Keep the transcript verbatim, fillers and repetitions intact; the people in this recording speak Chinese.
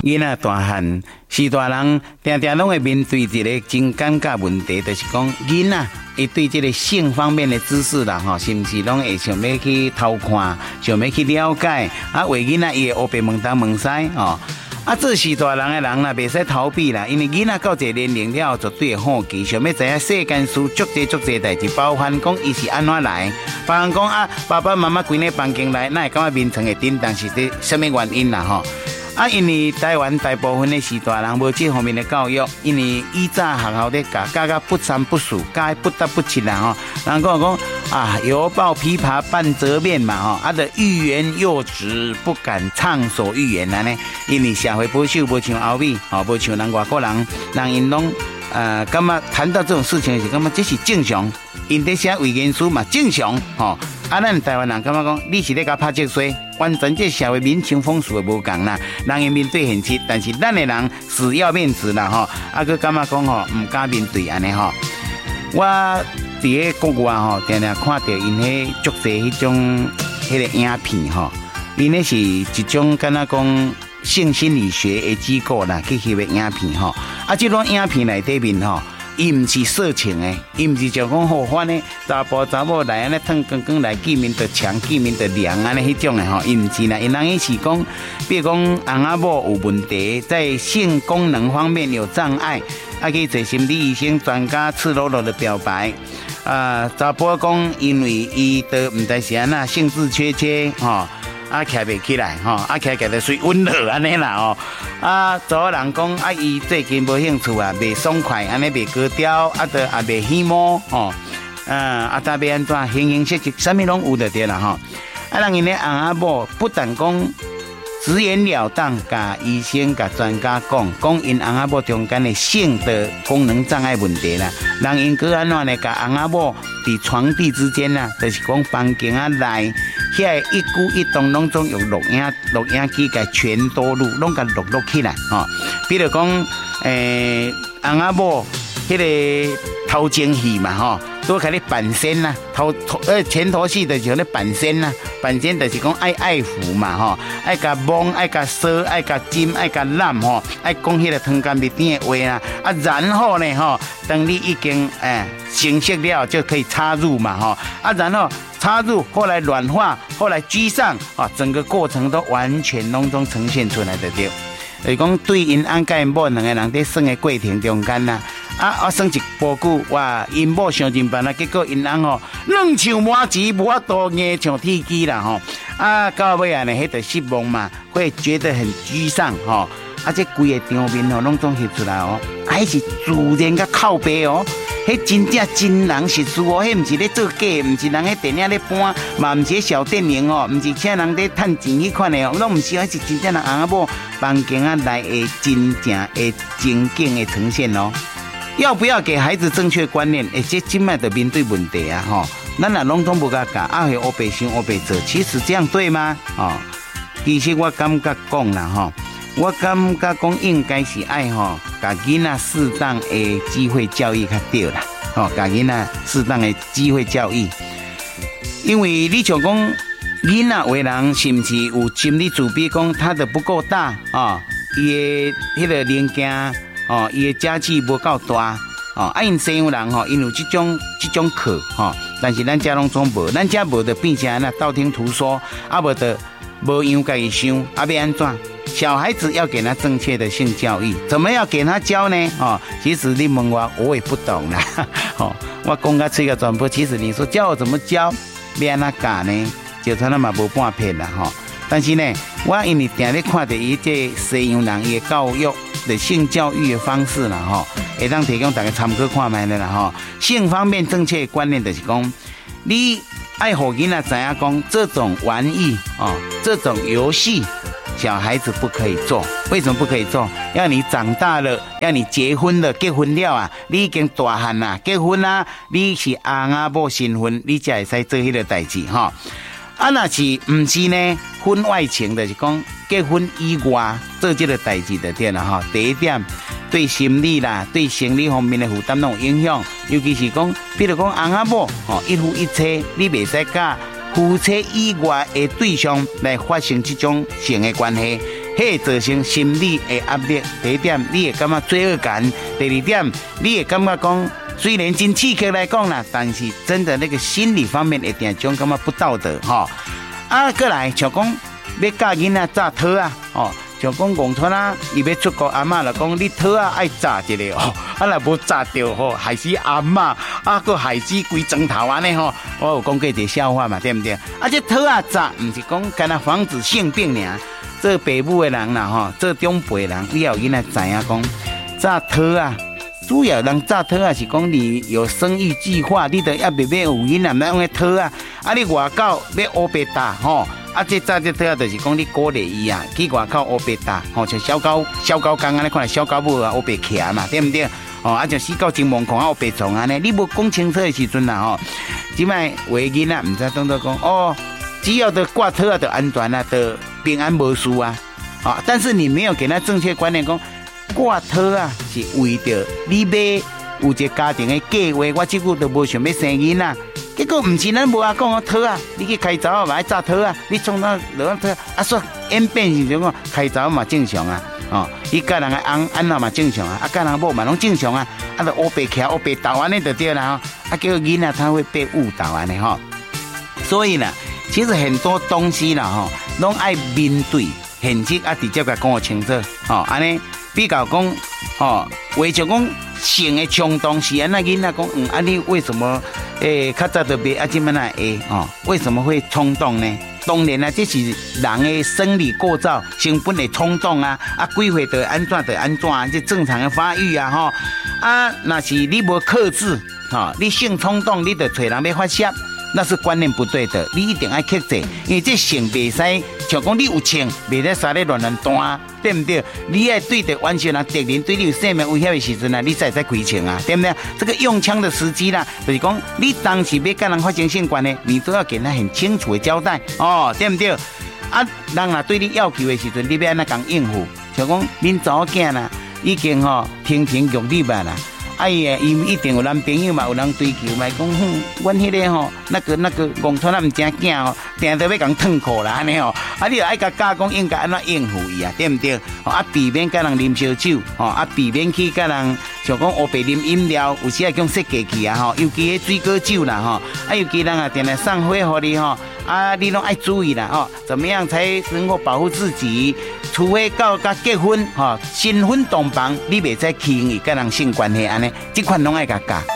囡仔大汉，是大人常常拢会面对一个真尴尬问题，就是讲囡仔伊对这个性方面的知识啦，吼，是毋是拢会想要去偷看，想要去了解？啊，为囡仔伊会黑白问东问西，吼。啊，这是大人的人啦，袂使逃避啦，因为囡仔到一个年龄了，绝对会好奇，想要知影世间事足侪足侪代志，包含讲伊是安怎来，别人讲啊，爸爸妈妈关咧房间内，那会感觉眠床会震动，是伫什么原因啦？吼。啊，因为台湾大部分的时大人无这方面的教育，因为以早学校咧教教教不三不四，教不得不亲啦吼。人讲讲啊，犹抱琵琶半遮面嘛吼，啊，的欲言又止，不敢畅所欲言啦呢。因为社会保守，无像欧美，吼，无像人外国人，人因拢呃，感觉谈到这种事情是感觉这是正常，因在写为言书嘛正常吼。啊，咱台湾人感觉讲，你是咧甲拍节衰，完全这社会民情风俗的无共啦。人会面对现实，但是咱的人死要面子啦吼。啊，佮感觉讲吼，唔敢面对安尼吼。我伫个国外吼，常常看到因迄足侪迄种迄个影片吼，因迄是一种敢若讲性心理学的机构啦，去翕的影片吼。啊，这种影片内底面吼。伊唔是色情的，伊唔是像讲好欢的查甫查某来安尼烫光光来见面就强见面就凉安尼迄种的吼，伊唔是啦，因人伊是讲，比如讲翁仔某有问题，在性功能方面有障碍，啊去找心理医生专家赤裸裸的表白。啊，查甫讲因为伊都唔知是安那兴致缺缺吼。啊，徛袂起来吼，啊，徛徛得随温和安尼啦哦。啊，查人讲啊，伊最近无兴趣啊，袂爽快，安尼袂高调，啊，得也袂喜慕吼。啊，啊，搭要安怎形形色色，啥物拢有就对啦吼。啊，人因咧翁仔某不但讲直言了当，甲医生、甲专家讲，讲因翁仔某中间的性的功能障碍问题啦。人因个安怎呢？甲翁仔某伫床地之间啦，就是讲房间啊内。遐一举一动拢总用录影录影机甲全都录，拢甲录录起来吼。比如讲，诶，翁仔某迄个头前戏嘛吼，都开咧扮仙啦，头头呃前头戏就是咧扮仙啦，扮仙就是讲爱爱抚嘛吼，爱甲摸，爱甲搔，爱甲จิ้，爱甲揽吼，爱讲迄个汤干蜜甜的话啦。啊，然后呢吼，等你已经诶成熟了，就可以插入嘛吼。啊，然后。插入，后来软化，后来居上啊，整个过程都完全拢总呈现出来的对。就是讲对因翁甲因某两个人在耍的过程中间呐，啊，我算一波久，哇，因某上真办啦，结果因翁吼冷像麻糍，无法度硬像铁机啦吼，啊，到尾啊呢，迄个失望嘛，会觉得很沮丧吼，啊，这规个场面吼拢总翕出来哦，还是自然甲靠背哦。迄真正真人实事哦，迄毋是咧做假，毋是人迄电影咧搬，嘛毋是小电影哦，毋是请人咧趁钱迄款的哦，拢毋是，迄是真正人翁仔某房间啊内的真正的情景的呈现哦。要不要给孩子正确观念？而且今麦的面对问题啊，吼，咱若拢总无甲教，啊，会黑白想黑白做，其实这样对吗？哦，其实我感觉讲啦，吼。我感觉讲应该是爱吼，甲囡仔适当的机会教育较对啦，吼，甲囡仔适当的机会教育，因为你像讲囡仔为人是毋是有心理自卑，讲他的不够大啊，伊的迄个零件哦，伊的家具无够大哦，啊因西洋人吼，因有这种这种课吼，但是咱家拢总无，咱家无得变成那道听途说，啊无得无样家己想，啊要安怎？小孩子要给他正确的性教育，怎么要给他教呢？哦，其实你问我，我也不懂啦。哦，我讲到这个转播，其实你说教我怎么教，要安怎教呢？就算那嘛无半片啦，哈、哦。但是呢，我因为定咧看到伊这西洋人伊教育的性教育的方式啦，哈、哦，会当提供大家参考看卖的啦，哈、哦。性方面正确的观念就是讲，你爱互囡仔知影讲这种玩意哦，这种游戏。小孩子不可以做，为什么不可以做？要你长大了，要你结婚了，结婚了啊，你已经大汉啦，结婚啦，你是翁仔某身份，你才会使做迄个代志哈。啊，若是唔是呢？婚外情就是讲结婚以外做这个代志就对了哈。第一点，对心理啦、对生理方面的负担都有影响，尤其是讲，比如讲翁仔某哦，一夫一妻，你袂使甲。夫妻以外的对象来发生这种性的关系， 迄造成心理的压力。第一点，你会感觉罪恶感；第二点，你会感觉讲，虽然真刺激来讲啦，但是真的那个心理方面一定种感觉不道德吼。啊，过来像讲要教囡仔炸汤啊，哦。像讲农村啊，伊要出国，阿嬷就讲你汤啊爱炸一个哦，啊若无炸着吼，害死阿嬷，啊个害死规砖头安尼吼。我有讲过一个笑话嘛，对不对？啊，这汤啊炸，唔是讲干那防止性病尔。做爸母的人啦吼，做长辈人，你要囡仔知影讲炸汤啊。主要人炸汤啊，是讲你有生育计划，你都要别别有囡仔那用个汤啊。啊，你外口要乌白搭吼。啊，这炸这汤啊，就是讲你鼓励伊啊，去外口乌白搭，吼，像小狗、小狗公安尼看，小狗母啊乌白徛嘛，对不对？哦，啊，像死狗、金毛孔啊乌白虫安尼，你无讲清楚的时阵啦，吼，即摆话囡仔唔知当作讲哦，只要得挂汤啊，就安全啊，就平安无事啊，啊，但是你没有给他正确观念，讲挂汤啊是为着你要有一个家庭的计划，我即久都无想要生囡仔。结果唔是咱无阿讲汤啊，你去开灶啊，嘛爱炸汤啊，你创到落汤啊，说演变是怎讲开灶嘛正常啊，哦，伊家人个安安那嘛正常啊，啊家人某嘛拢正常啊，啊就乌白徛乌白斗安尼就对啦，啊叫囡仔他会被误导安尼吼，所以呢，其实很多东西啦吼，拢爱面对现实啊，直接甲讲清楚，哦，安尼比较讲，哦，为着讲性的冲动是安那囡仔讲，嗯，啊你为什么？诶，较早就别啊，这么那会哦？为什么会冲动呢？当然啦，这是人的生理构造、成本的冲动啊！啊，几岁就安怎就安怎，这正常的发育啊！吼啊，那是你无克制，哈、哦，你性冲动，你就找人要发泄，那是观念不对的，你一定要克制，因为这性袂使，像讲你有性，袂使杀咧乱乱弹，对不对？你要对着完全人敌人对你有生命威胁的时阵啊，你才在开枪啊，对不对？这个用枪的时机啦，就是讲你当时要跟人发生性关系，你都要给他很清楚的交代哦，对不对？啊，人若对你要求的时阵，你要安怎讲应付？像讲恁查某囝啦，已经吼、哦、亭亭玉立啊啦。哎呀，伊一定有男朋友嘛，有人追求嘛，讲哼，阮迄个吼，那个那个农村那唔正囝哦，定得要讲脱裤啦安尼哦，啊你就爱甲教讲应该安怎应付伊啊，对唔对？啊避免甲人啉烧酒，吼啊避免去甲人像讲黑白啉饮料，有时啊讲设计去啊吼，尤其迄水果酒啦吼，啊尤其人啊定来送花互你吼，啊你拢爱注意啦吼，怎么样才能够保护自己？除非到甲结婚吼，新婚同房，你袂使轻易甲人性关系安尼。这款拢爱甲教。